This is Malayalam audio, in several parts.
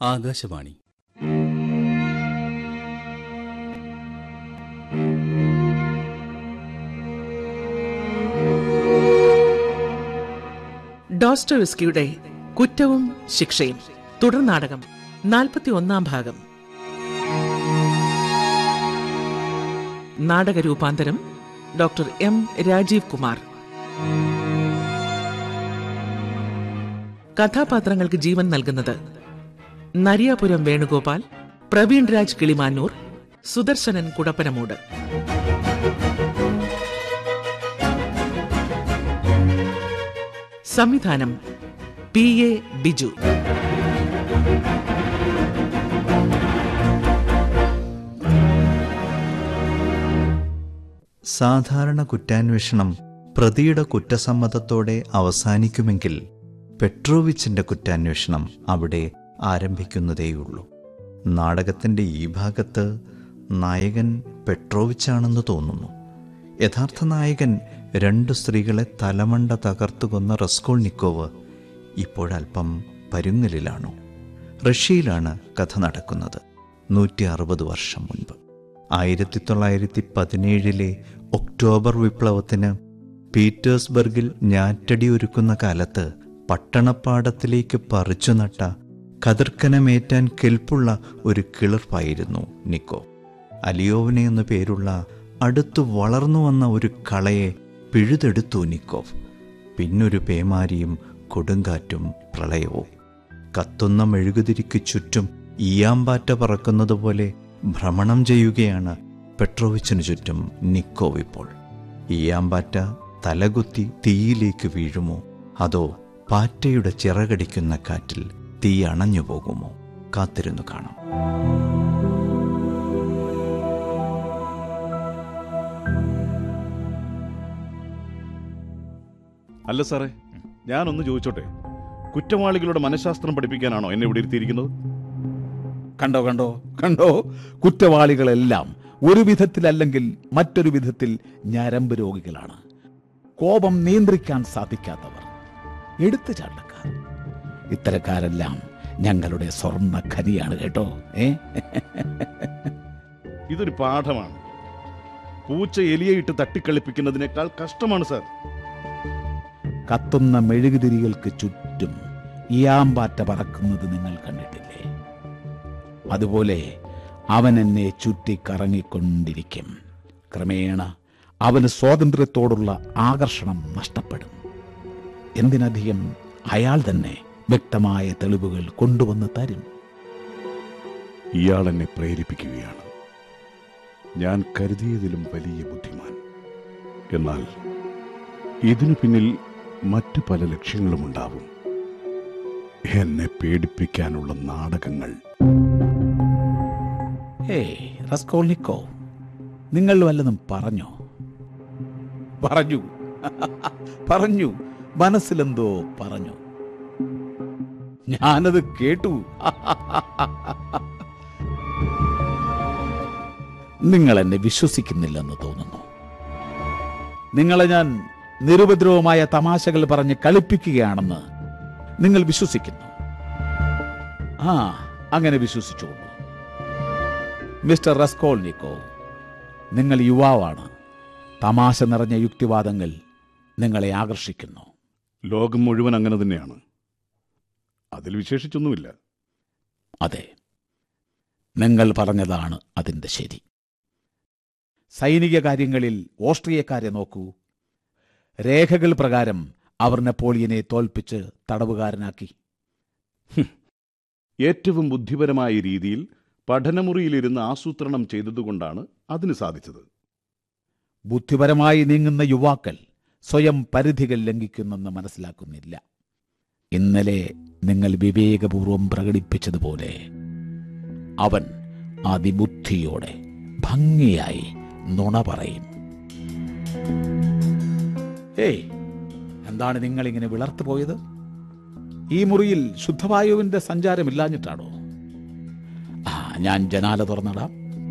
ആകാശവാണി. ഡോസ്റ്റോവസ്കിയുടെ കുറ്റവും ശിക്ഷയും തുടർ നാടകം 41 ഭാഗം. നാടക രൂപാന്തരം ഡോക്ടർ എം രാജീവ് കുമാർ. കഥാപാത്രങ്ങൾക്ക് ജീവൻ നൽകുന്നത് നരിയാപുരം വേണുഗോപാൽ, പ്രവീൺ രാജ് കിളിമാനൂർ, സുദർശനൻ കുടപ്പനമൂട്. സംവിധാനം PA ബിജു. സാധാരണ കുറ്റാന്വേഷണം പ്രതിയുടെ കുറ്റസമ്മതത്തോടെ അവസാനിക്കുമെങ്കിൽ പെട്രോവിച്ചിന്റെ കുറ്റാന്വേഷണം അവിടെ ആരംഭിക്കുന്നതേയുള്ളൂ. നാടകത്തിന്റെ ഈ ഭാഗത്ത് നായകൻ പെട്രോവിച്ചാണെന്ന് തോന്നുന്നു. യഥാർത്ഥ നായകൻ 2 സ്ത്രീകളെ തലമണ്ട തകർത്തു കൊന്ന റസ്കോൾനിക്കോവ് ഇപ്പോഴൽപ്പം പരുങ്ങലിലാണു. റഷ്യയിലാണ് കഥ നടക്കുന്നത്. 160 വർഷം മുൻപ് 1917 ഒക്ടോബർ വിപ്ലവത്തിന് പീറ്റേഴ്സ്ബർഗിൽ ഞാറ്റടി ഒരുക്കുന്ന കാലത്ത് പട്ടണപ്പാടത്തിലേക്ക് പറിച്ചു നട്ട കതിർക്കനമേറ്റാൻ കെൽപ്പുള്ള ഒരു കിളിർപ്പായിരുന്നു നിക്കോ. അലിയോവനെ എന്നു പേരുള്ള അടുത്തു വളർന്നു വന്ന ഒരു കളയെ പിഴുതെടുത്തു നിക്കോവ്. പിന്നൊരു പേമാരിയും കൊടുങ്കാറ്റും പ്രളയവും. കത്തുന്ന മെഴുകുതിരിക്ക് ചുറ്റും ഈയാമ്പാറ്റ പറക്കുന്നത് പോലെ ഭ്രമണം ചെയ്യുകയാണ് പെട്രോവിച്ചിനു ചുറ്റും നിക്കോവ് ഇപ്പോൾ. ഈയാമ്പാറ്റ തലകുത്തി തീയിലേക്ക് വീഴുമോ, അതോ പാറ്റയുടെ ചിറകടിക്കുന്ന കാറ്റിൽ തീ അണഞ്ഞു പോകുമോ? കാത്തിരുന്നു കാണാം. അല്ല സാറേ, ഞാനൊന്ന് ചോദിച്ചോട്ടെ, കുറ്റവാളികളുടെ മനഃശാസ്ത്രം പഠിപ്പിക്കാനാണോ എന്നെ ഇവിടെ ഇരുത്തിയിരിക്കുന്നത്? കണ്ടോ കണ്ടോ കണ്ടോ, കുറ്റവാളികളെല്ലാം ഒരു വിധത്തിലല്ലെങ്കിൽ മറ്റൊരു വിധത്തിൽ ഞരമ്പ് രോഗികളാണ്. കോപം നിയന്ത്രിക്കാൻ സാധിക്കാത്തവർ, എടുത്തു ചാട്ടക്കാർ. ഇത്തരക്കാരെല്ലാം ഞങ്ങളുടെ സ്വർണ്ണ ഖനിയാണ് കേട്ടോ. ഇതൊരു പാഠമാണ്. പൂച്ച എലിയയിട്ട് തട്ടിക്കളിപ്പിക്കുന്നതിനേക്കാൾ കഷ്ടമാണ് സാർ. കത്തുന്ന മെഴുകുതിരികൾക്ക് ചുറ്റും ഈയാമ്പാറ്റ പറക്കുന്നത് നിങ്ങൾ കണ്ടിട്ടില്ലേ? അതുപോലെ അവൻ എന്നെ ചുറ്റിക്കറങ്ങിക്കൊണ്ടിരിക്കും. ക്രമേണ അവന് സ്വാതന്ത്ര്യത്തോടുള്ള ആകർഷണം നഷ്ടപ്പെടും. എന്തിനധികം അയാൾ തന്നെ വ്യക്തമായ തെളിവുകൾ കൊണ്ടുവന്ന് തരും. ഇയാൾ എന്നെ പ്രേരിപ്പിക്കുകയാണ്. ഞാൻ കരുതിയതിലും വലിയ ബുദ്ധിമാൻ. എന്നാൽ ഇതിനു പിന്നിൽ മറ്റു പല ലക്ഷ്യങ്ങളുമുണ്ടാവും. എന്നെ പേടിപ്പിക്കാനുള്ള നാടകങ്ങൾ. റസ്കോൾനിക്കോ, നിങ്ങൾ വല്ലതും പറഞ്ഞോ? പറഞ്ഞു മനസ്സിലെന്തോ പറഞ്ഞു. ഞാനത് കേട്ടു. നിങ്ങൾ എന്നെ വിശ്വസിക്കുന്നില്ലെന്ന് തോന്നുന്നു. നിങ്ങളെ ഞാൻ നിരുപദ്രവമായ തമാശകൾ പറഞ്ഞ് കളിപ്പിക്കുകയാണെന്ന് നിങ്ങൾ വിശ്വസിക്കുന്നു. അങ്ങനെ വിശ്വസിച്ചോളൂ. മിസ്റ്റർ റസ്കോൾനിക്കോ, നിങ്ങൾ യുവാവാണ്. തമാശ നിറഞ്ഞ യുക്തിവാദങ്ങൾ നിങ്ങളെ ആകർഷിക്കുന്നു. ലോകം മുഴുവൻ അങ്ങനെ തന്നെയാണ്. അതിൽ വിശേഷിച്ചൊന്നുമില്ല. അതെ, നിങ്ങൾ പറഞ്ഞതാണ് അതിൻ്റെ ശരി. സൈനിക കാര്യങ്ങളിൽ ഓസ്ട്രിയക്കാരെ നോക്കൂ. രേഖകൾ പ്രകാരം അവർ നെപ്പോളിയനെ തോൽപ്പിച്ച് തടവുകാരനാക്കി. ഏറ്റവും ബുദ്ധിപരമായ രീതിയിൽ പഠനമുറിയിലിരുന്ന് ആസൂത്രണം ചെയ്തതുകൊണ്ടാണ് അതിന് സാധിച്ചത്. ബുദ്ധിപരമായി നീങ്ങുന്ന യുവാക്കൾ സ്വയം പരിധികൾ ലംഘിക്കുന്നെന്ന് മനസ്സിലാക്കുന്നില്ല. ഇന്നലെ നിങ്ങൾ വിവേകപൂർവം പ്രകടിപ്പിച്ചതുപോലെ അവൻ അതിബുദ്ധിയോടെ ഭംഗിയായി നുണ പറയും. എന്താണ് നിങ്ങളിങ്ങനെ വിളർത്തു പോയത്? ഈ മുറിയിൽ ശുദ്ധവായുവിന്റെ സഞ്ചാരമില്ലാഞ്ഞിട്ടാണോ? ഞാൻ ജനാല തുറന്നിടാം.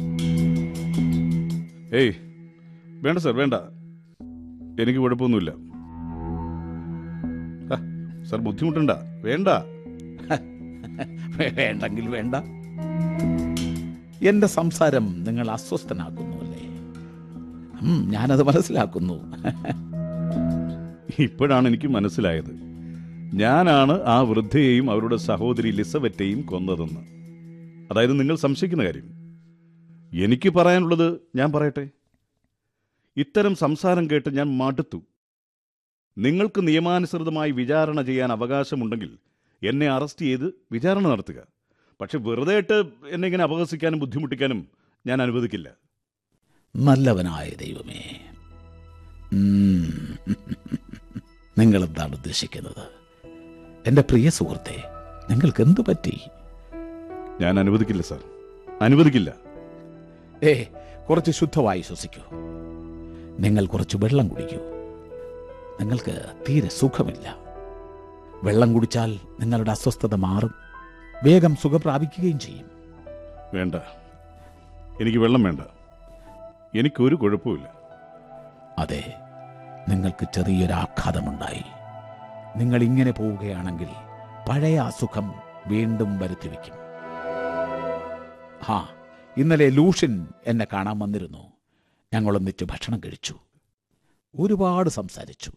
വേണ്ട സാർ, വേണ്ട. എനിക്ക് കുഴപ്പമൊന്നുമില്ല. സാർ ബുദ്ധിമുട്ടണ്ട. വേണ്ട വേണ്ടെങ്കിൽ വേണ്ട. എന്റെ സംസാരം നിങ്ങൾ അസ്വസ്ഥനാക്കുന്നു അല്ലേ? ഞാനത് മനസ്സിലാക്കുന്നു. ഇപ്പോഴാണ് എനിക്ക് മനസ്സിലായത്, ഞാനാണ് ആ വൃദ്ധയെയും അവരുടെ സഹോദരി ലിസബറ്റയും കൊന്നതെന്ന്. അതായത് നിങ്ങൾ സംശയിക്കുന്ന കാര്യം. എനിക്ക് പറയാനുള്ളത് ഞാൻ പറയട്ടെ. ഇത്തരം സംസാരം കേട്ട് ഞാൻ മടുത്തു. നിങ്ങൾക്ക് നിയമാനുസൃതമായി വിചാരണ ചെയ്യാൻ അവകാശമുണ്ടെങ്കിൽ എന്നെ അറസ്റ്റ് ചെയ്ത് വിചാരണ നടത്തുക. പക്ഷെ വെറുതെ എന്നെ ഇങ്ങനെ അപഹസിക്കാനും ബുദ്ധിമുട്ടിക്കാനും ഞാൻ അനുവദിക്കില്ല. നല്ലവനായ ദൈവമേ, നിങ്ങൾ എന്താണ് ഉദ്ദേശിക്കുന്നത്? എന്റെ പ്രിയ സുഹൃത്തെ, നിങ്ങൾക്ക് എന്തു പറ്റി? ഞാൻ അനുവദിക്കില്ല സാർ, അനുവദിക്കില്ല. കുറച്ച് ശുദ്ധമായി ശ്വസിക്കൂ. നിങ്ങൾ കുറച്ച് വെള്ളം കുടിക്കൂ. നിങ്ങൾക്ക് തീരെ സുഖമില്ല. വെള്ളം കുടിച്ചാൽ നിങ്ങളുടെ അസ്വസ്ഥത മാറും, വേഗം സുഖം പ്രാപിക്കുകയും ചെയ്യും. വേണ്ട, എനിക്ക് വെള്ളം വേണ്ട. എനിക്കൊരു കുഴപ്പമില്ല. അതെ, നിങ്ങൾക്ക് ചെറിയൊരു ആഘാതമുണ്ടായി. നിങ്ങൾ ഇങ്ങനെ പോവുകയാണെങ്കിൽ പഴയ അസുഖം വീണ്ടും വരുത്തിവെക്കും. ഇന്നലെ ലൂഷ്യൻ എന്നെ കാണാൻ വന്നിരുന്നു. ഞങ്ങളൊന്നിച്ച് ഭക്ഷണം കഴിച്ചു, ഒരുപാട് സംസാരിച്ചു,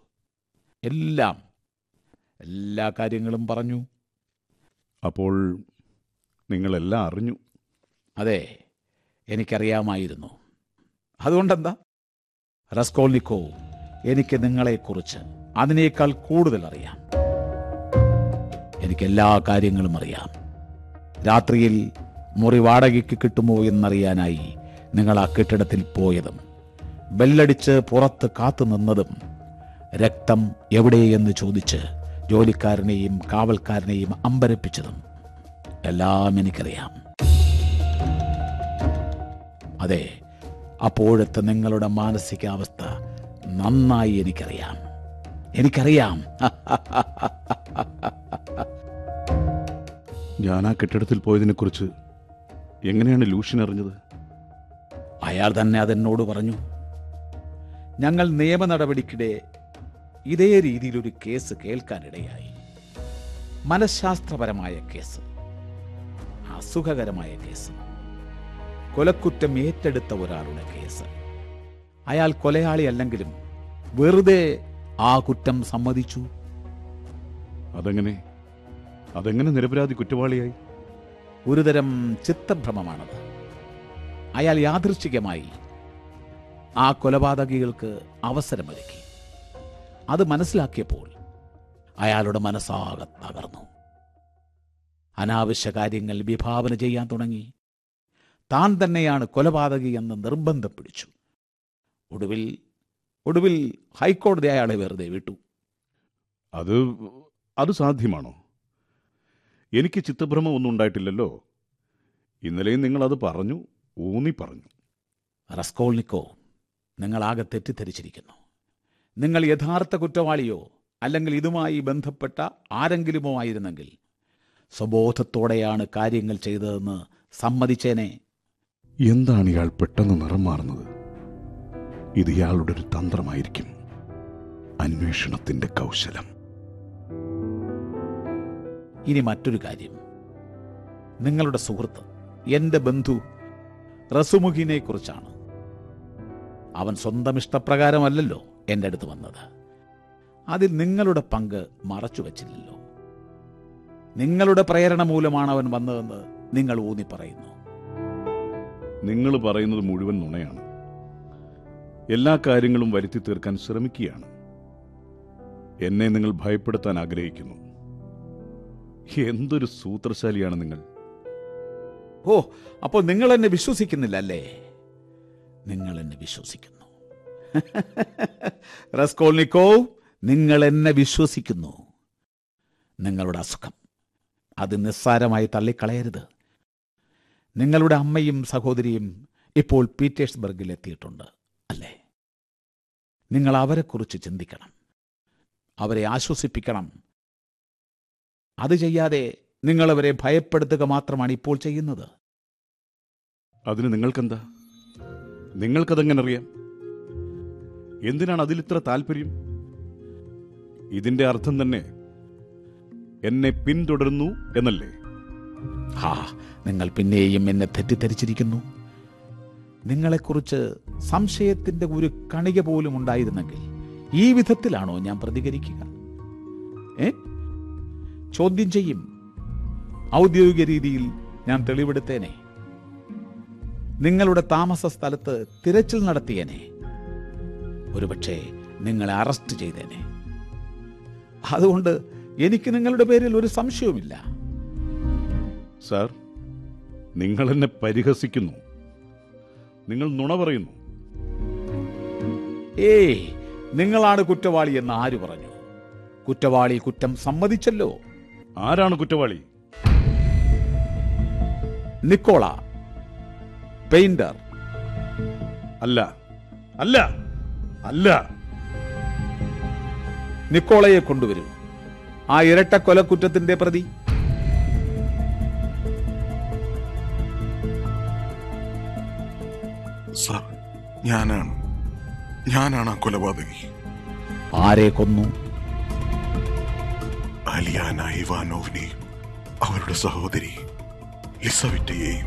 എല്ലാ കാര്യങ്ങളും പറഞ്ഞു. അപ്പോൾ നിങ്ങളെല്ലാം അറിഞ്ഞു? അതെ, എനിക്കറിയാമായിരുന്നു. അതുകൊണ്ടെന്താ? റസ്കോൾനിക്കോവ്, എനിക്ക് നിങ്ങളെക്കുറിച്ച് അതിനേക്കാൾ കൂടുതൽ അറിയാം. എനിക്കെല്ലാ കാര്യങ്ങളും അറിയാം. രാത്രിയിൽ മുറി വാടകയ്ക്ക് കിട്ടുമോ എന്നറിയാനായി നിങ്ങൾ ആ കെട്ടിടത്തിൽ പോയതും, ബെല്ലടിച്ച് പുറത്ത് കാത്തു നിന്നതും, രക്തം എവിടെയെന്ന് ചോദിച്ച് ജോലിക്കാരനെയും കാവൽക്കാരനെയും അമ്പരപ്പിച്ചതും എല്ലാം എനിക്കറിയാം. അതെ, അപ്പോഴത്തെ നിങ്ങളുടെ മാനസികാവസ്ഥ നന്നായി എനിക്കറിയാം. ഞാൻ ആ കെട്ടിടത്തിൽ പോയതിനെക്കുറിച്ച് എങ്ങനെയാണ് ലൂഷ്യൻ അറിഞ്ഞത്? അയാൾ തന്നെ അതെന്നോട് പറഞ്ഞു. ഞങ്ങൾ നിയമ നടപടിക്കിടെ ഇതേ രീതിയിലൊരു കേസ് കേൾക്കാനിടയായി. മനഃശാസ്ത്രപരമായ കേസ്, അസുഖകരമായ കേസ്, കൊലക്കുറ്റം ഏറ്റെടുത്ത ഒരാളുടെ കേസ്. അയാൾ കൊലയാളി അല്ലെങ്കിലും വെറുതെ ആ കുറ്റം സമ്മതിച്ചു. അതെങ്ങനെ നിരപരാധി കുറ്റവാളിയായി? ഒരുതരം ചിത്തഭ്രമമാണത്. അയാൾ യാദൃശ്ചികമായി ആ കൊലപാതകികൾക്ക് അവസരമൊരുക്കി. അത് മനസ്സിലാക്കിയപ്പോൾ അയാളുടെ മനസ്സാകെ തകർന്നു. അനാവശ്യ കാര്യങ്ങൾ വിഭാവന ചെയ്യാൻ തുടങ്ങി. താൻ തന്നെയാണ് കൊലപാതകി എന്ന് നിർബന്ധം പിടിച്ചു. ഒടുവിൽ ഹൈക്കോടതി അയാളെ വെറുതെ വിട്ടു. അത് സാധ്യമാണോ? എനിക്ക് ചിത്തഭ്രമം ഒന്നും ഉണ്ടായിട്ടില്ലല്ലോ. ഇന്നലെയും നിങ്ങൾ അത് പറഞ്ഞു, ഊന്നി പറഞ്ഞു. റസ്കോൾനിക്കോ, നിങ്ങളാകെ തെറ്റിദ്ധരിച്ചിരിക്കുന്നു. നിങ്ങൾ യഥാർത്ഥ കുറ്റവാളിയോ അല്ലെങ്കിൽ ഇതുമായി ബന്ധപ്പെട്ട ആരെങ്കിലുമോ ആയിരുന്നെങ്കിൽ സ്വബോധത്തോടെയാണ് കാര്യങ്ങൾ ചെയ്തതെന്ന് സമ്മതിച്ചേനെ. എന്താണ് ഇയാൾ പെട്ടെന്ന് നിറം മാറുന്നത്? ഇത് ഇയാളുടെ ഒരു തന്ത്രമായിരിക്കും, അന്വേഷണത്തിന്റെ കൗശലം. ഇനി മറ്റൊരു കാര്യം. നിങ്ങളുടെ സുഹൃത്ത്, എന്റെ ബന്ധു റസുമുഖിനെ കുറിച്ചാണ്. അവൻ സ്വന്തം ഇഷ്ടപ്രകാരമല്ലല്ലോ എൻ്റെ അടുത്ത് വന്നത്. അതിൽ നിങ്ങളുടെ പങ്ക് മറച്ചുവെച്ചില്ലല്ലോ. നിങ്ങളുടെ പ്രേരണ മൂലമാണ് അവൻ വന്നതെന്ന് നിങ്ങൾ ഊന്നി പറയുന്നു. നിങ്ങൾ പറയുന്നത് മുഴുവൻ നുണയാണ്. എല്ലാ കാര്യങ്ങളും വരുത്തി തീർക്കാൻ ശ്രമിക്കുകയാണ്. എന്നെ നിങ്ങൾ ഭയപ്പെടുത്താൻ ആഗ്രഹിക്കുന്നു. എന്തൊരു സൂത്രശാലിയാണ് നിങ്ങൾ. അപ്പോൾ നിങ്ങൾ എന്നെ വിശ്വസിക്കുന്നില്ല അല്ലേ? നിങ്ങൾ എന്നെ വിശ്വസിക്കുന്നു. റസ്കോൾനിക്കോവ്, നിങ്ങൾ എന്നെ വിശ്വസിക്കുന്നു. നിങ്ങളുടെ അസുഖം അത് നിസ്സാരമായി തള്ളിക്കളയരുത്. നിങ്ങളുടെ അമ്മയും സഹോദരിയും ഇപ്പോൾ പീറ്റേഴ്സ്ബർഗിൽ എത്തിയിട്ടുണ്ട് അല്ലേ? നിങ്ങൾ അവരെക്കുറിച്ച് ചിന്തിക്കണം, അവരെ ആശ്വസിപ്പിക്കണം. അത് ചെയ്യാതെ നിങ്ങൾ അവരെ ഭയപ്പെടുത്തുക മാത്രമാണ് ഇപ്പോൾ ചെയ്യുന്നത്. അതിന് നിങ്ങൾക്കെന്താ? നിങ്ങൾക്കതെങ്ങനെ അറിയാം? എന്തിനാണ് അതിലിത്ര താല്പര്യം? ഇതിന്റെ അർത്ഥം തന്നെ എന്നെ പിന്തുടരുന്നു എന്നല്ലേ? നിങ്ങൾ പിന്നെയും എന്നെ തെറ്റിദ്ധരിച്ചിരിക്കുന്നു. നിങ്ങളെക്കുറിച്ച് സംശയത്തിന്റെ ഒരു കണിക പോലും ഉണ്ടായിരുന്നെങ്കിൽ ഈ വിധത്തിലാണോ ഞാൻ പ്രതികരിക്കുക? ചോദ്യം ചെയ്യും. ഔദ്യോഗിക രീതിയിൽ ഞാൻ തെളിവെടുത്തേനെ. നിങ്ങളുടെ താമസ സ്ഥലത്ത് തിരച്ചിൽ നടത്തിയേനെ. ഒരുപക്ഷെ നിങ്ങളെ അറസ്റ്റ് ചെയ്തേനെ. അതുകൊണ്ട് എനിക്ക് നിങ്ങളുടെ പേരിൽ ഒരു സംശയവുമില്ല. സാർ, നിങ്ങൾ എന്നെ പരിഹസിക്കുന്നു. നിങ്ങൾ നുണ പറയുന്നു. നിങ്ങളാണ് കുറ്റവാളി എന്ന് ആര് പറഞ്ഞു? കുറ്റവാളി കുറ്റം സമ്മതിച്ചല്ലോ. ആരാണ് കുറ്റവാളി? Nikola, painter. അല്ല അല്ല അല്ല. നിക്കോളയെ കൊണ്ടുവരൂ, ആ ഇരട്ട കൊലക്കുറ്റത്തിന്റെ പ്രതി. സർ, ഞാനാണ് ആ കൊലപാതകി. ആരെ കൊന്നു? അലിയാന ഇവാനോവിനെയും അവരുടെ സഹോദരി ലിസവറ്റയെയും.